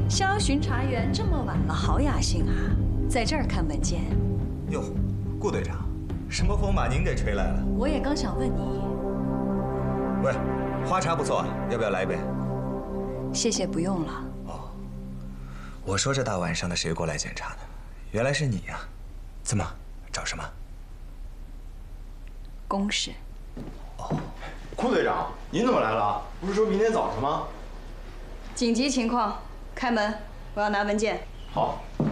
萧巡查员这么晚了，好雅兴啊，在这儿看文件。 哟，顾队长，什么风把您给吹来了？ 我也刚想问你。 喂，花茶不错，要不要来一杯？ 谢谢，不用了。 哦，我说这大晚上的谁过来检查呢？原来是你呀！怎么，找什么？ 公事。 哦， 顾队长，您怎么来了？不是说明天早上吗？ 紧急情况，开门，我要拿文件。 好。